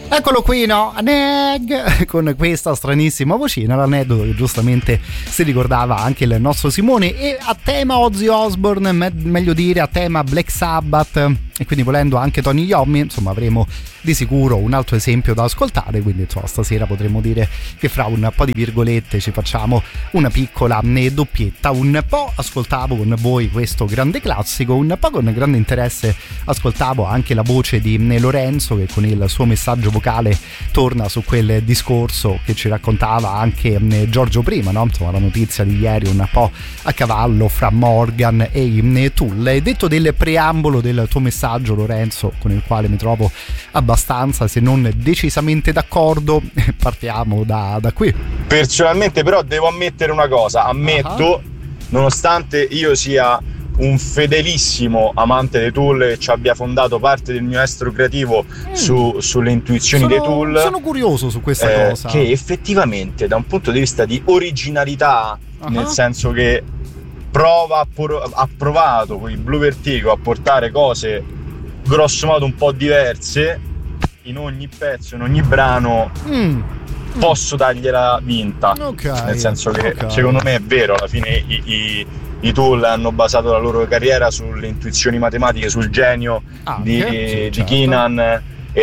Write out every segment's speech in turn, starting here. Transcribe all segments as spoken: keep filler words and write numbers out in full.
Eccolo qui, no? Neg, con questa stranissima vocina, l'aneddoto che giustamente si ricordava anche il nostro Simone. E a tema Ozzy Osbourne, me- meglio dire a tema Black Sabbath, e quindi volendo anche Tony Iommi, insomma avremo di sicuro un altro esempio da ascoltare, quindi insomma stasera potremmo dire che fra un po' di virgolette ci facciamo una piccola doppietta. Un po' ascoltavo con voi questo grande classico, un po' con grande interesse ascoltavo anche la voce di Lorenzo, che con il suo messaggio vocale torna su quel discorso che ci raccontava anche Giorgio prima, no? Insomma la notizia di ieri un po' a cavallo fra Morgan e i Tool. E detto del preambolo del tuo messaggio, Lorenzo, con il quale mi trovo abbastanza se non decisamente d'accordo, partiamo da, da qui. Personalmente però devo ammettere una cosa, ammetto, uh-huh. nonostante io sia un fedelissimo amante dei Tool e ci abbia fondato parte del mio estro creativo mm. su, sulle intuizioni sono, dei Tool, sono curioso su questa eh, cosa, che effettivamente da un punto di vista di originalità, uh-huh. nel senso che prova a por- ha provato con i Blue Vertigo a portare cose grosso modo un po' diverse in ogni pezzo, in ogni brano, mm. posso dargliela vinta, okay. nel senso che okay. secondo me è vero, alla fine i, i I Tool hanno basato la loro carriera sulle intuizioni matematiche, sul genio ah, di, sì, di certo. Keenan e,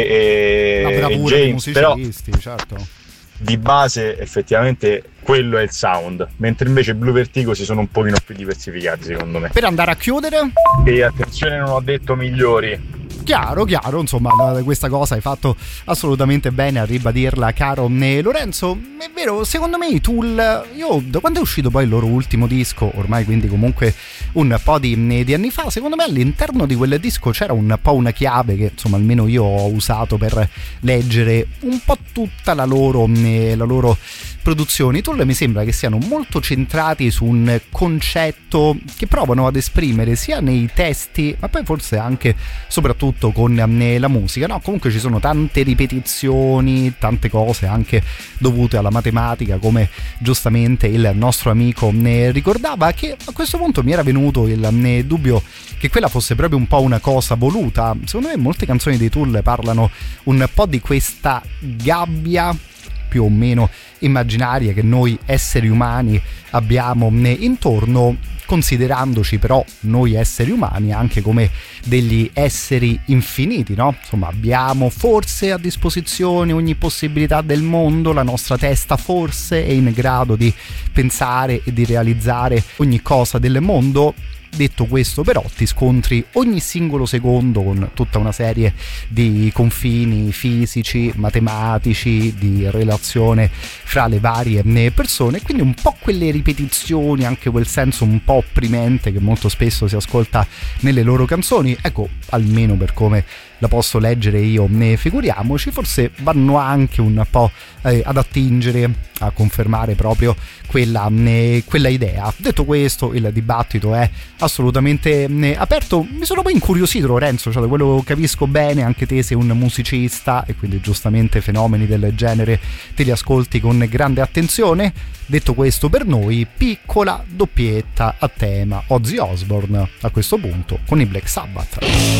e, e James, però certo. di base effettivamente quello è il sound, mentre invece Blue Vertigo si sono un pochino più diversificati secondo me. Per andare a chiudere, e attenzione, non ho detto migliori. Chiaro, chiaro, insomma questa cosa hai fatto assolutamente bene a ribadirla, caro Lorenzo. È vero, secondo me i Tool, io da quando è uscito poi il loro ultimo disco, ormai quindi comunque un po' di, di anni fa, secondo me all'interno di quel disco c'era un po' una chiave che insomma almeno io ho usato per leggere un po' tutta la loro, la loro produzione. I Tool mi sembra che siano molto centrati su un concetto che provano ad esprimere sia nei testi, ma poi forse anche soprattutto con la musica, no? Comunque ci sono tante ripetizioni, tante cose anche dovute alla matematica, come giustamente il nostro amico ne ricordava, che a questo punto mi era venuto il dubbio che quella fosse proprio un po' una cosa voluta. Secondo me molte canzoni dei Tool parlano un po' di questa gabbia più o meno immaginaria che noi esseri umani abbiamo intorno, considerandoci però noi esseri umani anche come degli esseri infiniti, no? Insomma, abbiamo forse a disposizione ogni possibilità del mondo, la nostra testa forse è in grado di pensare e di realizzare ogni cosa del mondo. Detto questo, però, ti scontri ogni singolo secondo con tutta una serie di confini fisici, matematici, di relazione fra le varie persone, quindi un po' quelle ripetizioni, anche quel senso un po' opprimente che molto spesso si ascolta nelle loro canzoni, ecco, almeno per come la posso leggere io, ne figuriamoci, forse vanno anche un po' eh, ad attingere, a confermare proprio quella, eh, quella idea. Detto questo, il dibattito è assolutamente eh, aperto. Mi sono poi incuriosito, Lorenzo, cioè da quello che capisco bene anche te sei un musicista e quindi giustamente fenomeni del genere te li ascolti con grande attenzione. Detto questo, per noi piccola doppietta a tema Ozzy Osbourne a questo punto con i Black Sabbath.